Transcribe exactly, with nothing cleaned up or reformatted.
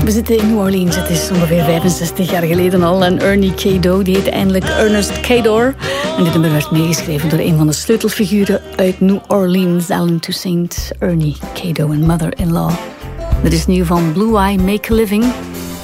We zitten in New Orleans, het is ongeveer vijfenzestig jaar geleden al. En Ernie K. die heette eindelijk Ernest Cador. En dit nummer werd meegeschreven door een van de sleutelfiguren uit New Orleans, Allen Toussaint, Ernie K. en Mother-in-Law. Dit is nu van Blue Eye Make a Living.